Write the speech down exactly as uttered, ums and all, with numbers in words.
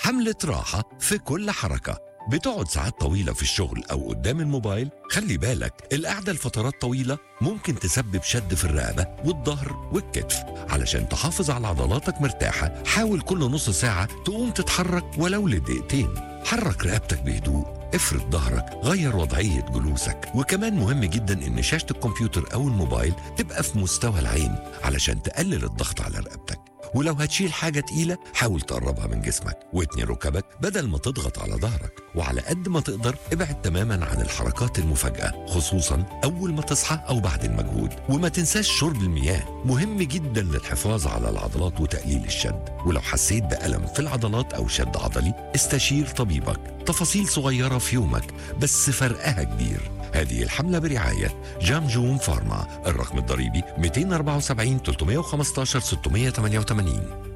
حملة راحة في كل حركة. بتقعد ساعات طويلة في الشغل أو قدام الموبايل؟ خلي بالك، القعدة لفترات طويلة ممكن تسبب شد في الرقبة والظهر والكتف. علشان تحافظ على عضلاتك مرتاحة، حاول كل نص ساعة تقوم تتحرك ولو لدقيقتين. حرك رقبتك بهدوء، افرد ظهرك، غير وضعية جلوسك. وكمان مهم جدا ان شاشة الكمبيوتر او الموبايل تبقى في مستوى العين علشان تقلل الضغط على رقبتك. ولو هتشيل حاجة تقيلة حاول تقربها من جسمك واتني ركبك بدل ما تضغط على ظهرك. وعلى قد ما تقدر ابعد تماما عن الحركات المفاجئة، خصوصا أول ما تصحى أو بعد المجهود. وما تنساش شرب المياه، مهم جدا للحفاظ على العضلات وتقليل الشد. ولو حسيت بألم في العضلات أو شد عضلي استشير طبيبك. تفاصيل صغيرة في يومك بس فرقها كبير. هذه الحملة برعاية جامجون فارما. الرقم الضريبي مئتين وأربعة وسبعين ثلاثمئة وخمسة عشر ستمئة وثمانية وثمانين.